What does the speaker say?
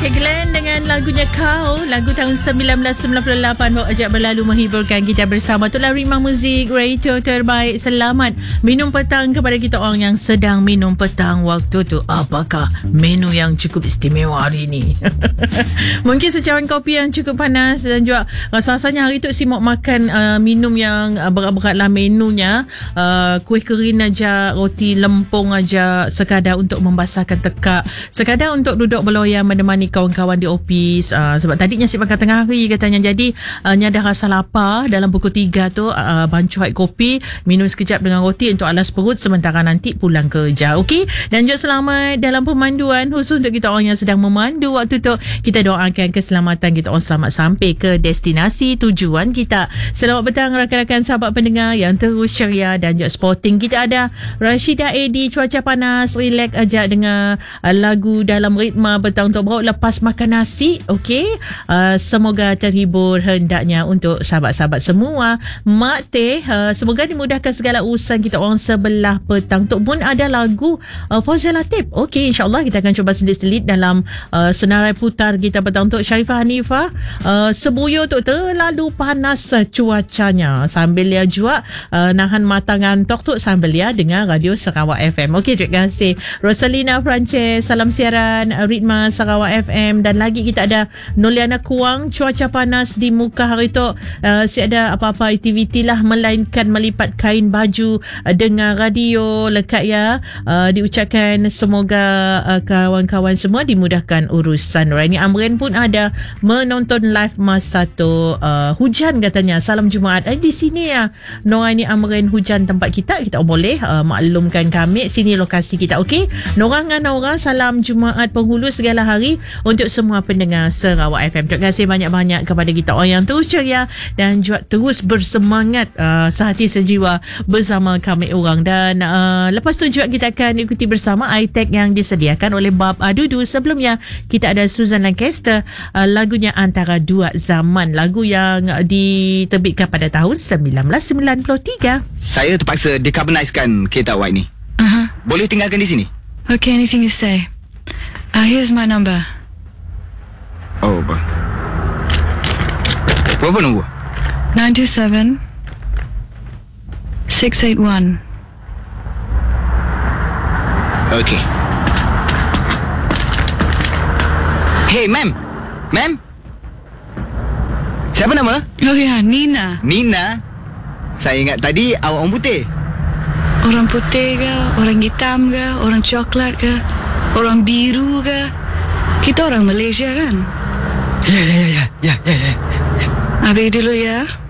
Glenn dengan lagunya Kau, lagu tahun 1998 bawa ajak berlalu menghiburkan kita bersama. Itulah Ritma Muzik Radio terbaik. Selamat minum petang kepada kita orang yang sedang minum petang waktu tu. Apakah menu yang cukup istimewa hari ini? Mungkin secawan kopi yang cukup panas dan juga rasanya hari tu Simok makan minum yang berat-berat lah menunya. Kuih kering aja, roti lempung aja, sekadar untuk membasahkan tekak, sekadar untuk duduk berloyang menemani kawan-kawan di ofis. Sebab tadinya si makan tengah hari katanya. Jadi dah rasa lapar dalam pukul 3 tu, bancuh air kopi, minum sekejap dengan roti untuk alas perut sementara nanti pulang kerja. Okey, dan juga selamat dalam pemanduan khusus untuk kita orang yang sedang memandu waktu tu. Kita doakan keselamatan kita orang selamat sampai ke destinasi tujuan kita. Selamat petang rakan-rakan sahabat pendengar yang terus ceria dan juga sporting. Kita ada Rashidah Edi, cuaca panas, relax aja dengan lagu dalam ritma petang untuk bawa lepas makan nasi. Okey, semoga terhibur hendaknya untuk sahabat-sahabat semua. Mak Teh, semoga dimudahkan segala urusan kita orang sebelah petang. Untuk pun ada lagu Fauzia Latif. Okey, insyaAllah kita akan cuba selit-selit dalam senarai putar kita petang. Untuk Sharifah Hanifah, Sebuyo tu terlalu panas cuacanya, sambil dia juga nahan mata ngantok tu sambil dia dengar radio Sarawak FM. Okey, terima kasih Rosalina Frances, salam siaran Ritma Sarawak FM. Dan lagi kita ada Noliana Kuang, cuaca panas di muka hari tu, si ada apa-apa aktiviti lah melainkan melipat kain baju dengan radio lekat ya. Diucapkan semoga kawan-kawan semua dimudahkan urusan. Ini Amrin pun ada menonton live masa tu, hujan katanya. Salam Jumaat di sini ya Nora. Ini Amrin, hujan tempat kita boleh maklumkan kami sini lokasi kita. Okey, Nora dengan Nora, salam Jumaat penghulu segala hari untuk semua pendengar Sarawak FM. Terima kasih banyak-banyak kepada kita orang yang terus ceria dan juga terus bersemangat, sehati sejiwa bersama kami orang. Dan lepas tu juga kita akan ikuti bersama iTech yang disediakan oleh Bob Adudu. Sebelumnya kita ada Susan Lancaster, lagunya Antara Dua Zaman, lagu yang diterbitkan pada tahun 1993. Saya terpaksa decarbonisekan kereta awak ni. Boleh tinggalkan di sini? Okay, anything you say. Here's my number. Oh, apa? Berapa nombor? 927 681. Okay. Hey, ma'am. Ma'am? Siapa nama? Oh ya, Nina. Nina? Saya ingat tadi awak orang putih. Orang putih ke? Orang hitam ke? Orang coklat ke? Orang biru ke? Kita orang Malaysia kan? Ya. Habis dulu ya.